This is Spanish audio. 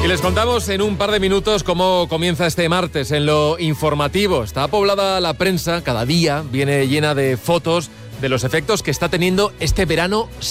Y les contamos en un par de minutos cómo comienza este martes en lo informativo. Está poblada la prensa, cada día viene llena de fotos de los efectos que está teniendo este verano